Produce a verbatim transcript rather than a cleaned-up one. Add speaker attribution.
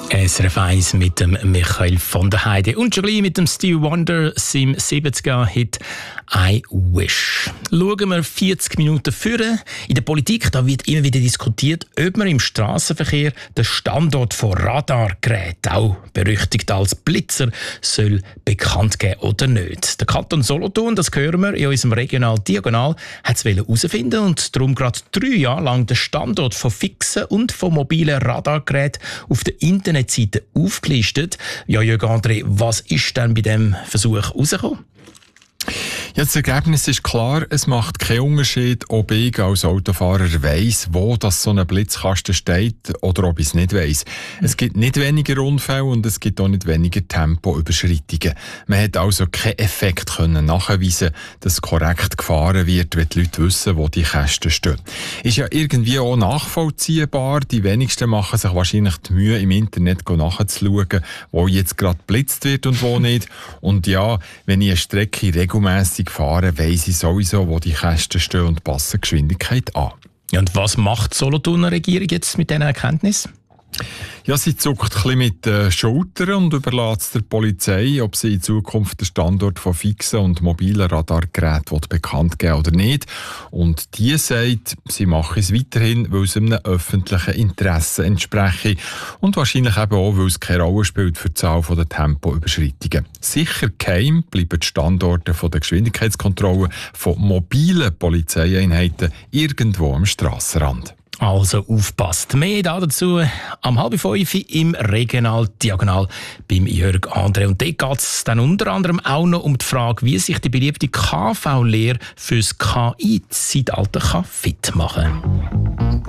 Speaker 1: S R F eins mit dem Michael von der Heide und schon gleich mit dem Stevie Wonder, seinem siebziger-Hit «I Wish». Schauen wir vierzig Minuten vorne. In der Politik da wird immer wieder diskutiert, ob man im Strassenverkehr den Standort von Radargeräten, auch berüchtigt als Blitzer, soll bekannt geben oder nicht. Der Kanton Solothurn, das hören wir in unserem Regional Diagonal, hat es herausfinden und darum gerade drei Jahre lang den Standort von fixen und von mobilen Radargeräten auf der Internetseite aufgelistet. Ja, Jörg André, was ist denn bei diesem Versuch herausgekommen?
Speaker 2: Ja, das Ergebnis ist klar, es macht keinen Unterschied, ob ich als Autofahrer weiss, wo das so ein Blitzkasten steht oder ob ich es nicht weiss. Es gibt nicht weniger Unfälle und es gibt auch nicht weniger Tempoüberschreitungen. Man hat also keinen Effekt können nachweisen, dass korrekt gefahren wird, wenn die Leute wissen, wo die Kästen stehen. Ist ja irgendwie auch nachvollziehbar. Die wenigsten machen sich wahrscheinlich die Mühe, im Internet nachzuschauen, wo jetzt gerade geblitzt wird und wo nicht. Und ja, wenn ich eine Strecke regelmässig fahren, weiss ich sowieso, wo die Kästen stehen und passen Geschwindigkeit an.
Speaker 1: Ja, und was macht die Solothurner Regierung jetzt mit diesen Erkenntnissen?
Speaker 2: Ja, sie zuckt ein bisschen mit den Schultern und überlässt es der Polizei, ob sie in Zukunft den Standort von fixen und mobilen Radargeräten bekannt geben oder nicht. Und die sagt, sie mache es weiterhin, weil es einem öffentlichen Interesse entspreche und wahrscheinlich eben auch, weil es keine Rolle spielt für die Zahl der Tempoüberschreitungen. Sicher geheim bleiben die Standorte von der Geschwindigkeitskontrolle von mobilen Polizeieinheiten irgendwo am Strassenrand.
Speaker 1: Also aufpasst. Mehr dazu am halb fünf im Regional Diagonal beim Jörg André. Und dort geht es dann unter anderem auch noch um die Frage, wie sich die beliebte K V-Lehre fürs K I-Zeitalter fit machen kann.